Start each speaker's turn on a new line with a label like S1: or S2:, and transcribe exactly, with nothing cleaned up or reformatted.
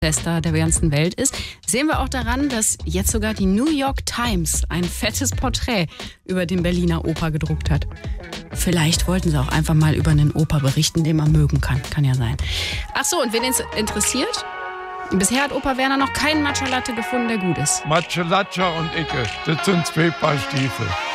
S1: Jazzstar der ganzen Welt ist, sehen wir auch daran, dass jetzt sogar die New York Times ein fettes Porträt über den Berliner Oper gedruckt hat. Vielleicht wollten sie auch einfach mal über einen Oper berichten, den man mögen kann. Kann ja sein. Ach so, und wen es interessiert? Bisher hat Opa Werner noch keinen Matcha Latte gefunden, der gut ist.
S2: Matcha Latte und Icke, das sind zwei Paar Stiefel.